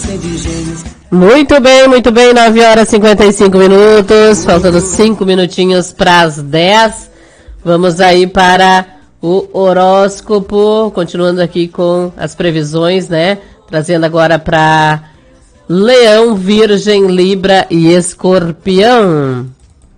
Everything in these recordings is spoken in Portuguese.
Muito bem, 9 horas e 55 minutos, faltando 5 minutinhos para as 10. Vamos aí para o horóscopo, continuando aqui com as previsões, né? Trazendo agora para Leão, Virgem, Libra e Escorpião.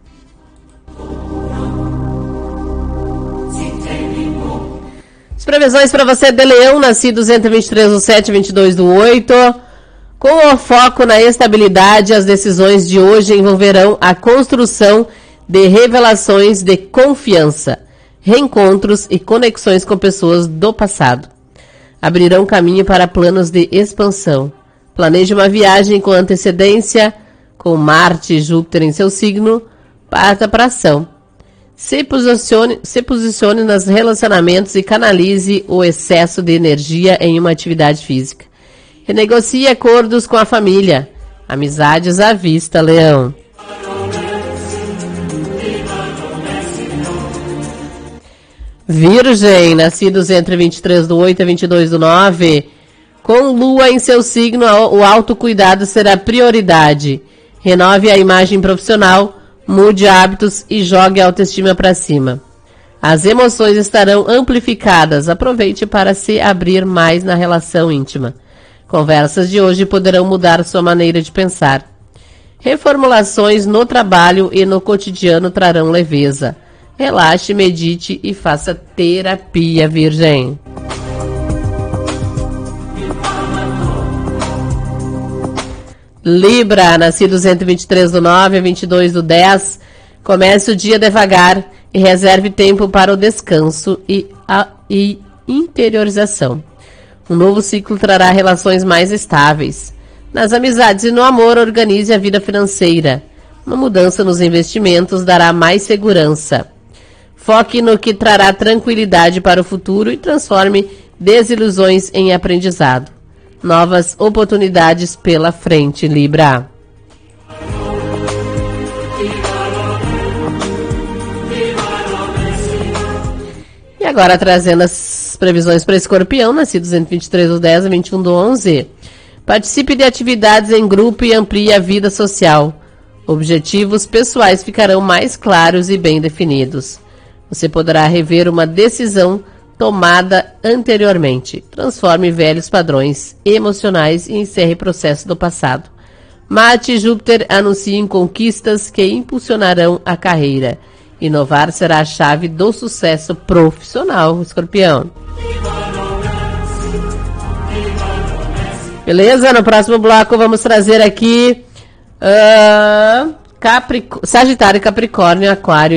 As previsões para você de Leão, nascidos entre 23/7 e 22/8. Com o foco na estabilidade, as decisões de hoje envolverão a construção de revelações de confiança, reencontros e conexões com pessoas do passado. Abrirão caminho para planos de expansão. Planeje uma viagem com antecedência, com Marte e Júpiter em seu signo, parta para ação. Se posicione nos relacionamentos e canalize o excesso de energia em uma atividade física. Renegocie acordos com a família. Amizades à vista, Leão. Virgem, nascidos entre 23/8 e 22/9. Com Lua em seu signo, o autocuidado será prioridade. Renove a imagem profissional, mude hábitos e jogue a autoestima para cima. As emoções estarão amplificadas. Aproveite para se abrir mais na relação íntima. Conversas de hoje poderão mudar sua maneira de pensar. Reformulações no trabalho e no cotidiano trarão leveza. Relaxe, medite e faça terapia, Virgem. Libra, nascidos entre 23/9 e 22/10. Comece o dia devagar e reserve tempo para o descanso e interiorização. Um novo ciclo trará relações mais estáveis. Nas amizades e no amor, organize a vida financeira. Uma mudança nos investimentos dará mais segurança. Foque no que trará tranquilidade para o futuro e transforme desilusões em aprendizado. Novas oportunidades pela frente, Libra. E agora trazendo as previsões para Escorpião, nascidos entre 23/10 e 21/11. Participe de atividades em grupo e amplie a vida social. Objetivos pessoais ficarão mais claros e bem definidos. Você poderá rever uma decisão tomada anteriormente. Transforme velhos padrões emocionais e encerre processo do passado. Marte e Júpiter anunciem conquistas que impulsionarão a carreira. Inovar será a chave do sucesso profissional, Escorpião. Beleza? No próximo bloco vamos trazer aqui Sagitário, Capricórnio, Aquário